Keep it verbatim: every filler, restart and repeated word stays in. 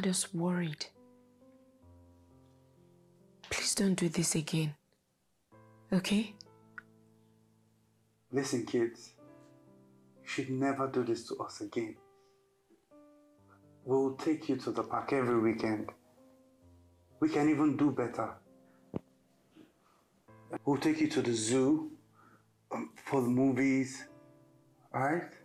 had us worried. Please don't do this again. Okay? Listen, kids. You should never do this to us again. We'll take you to the park every weekend. We can even do better. We'll take you to the zoo, um, for the movies. Alright?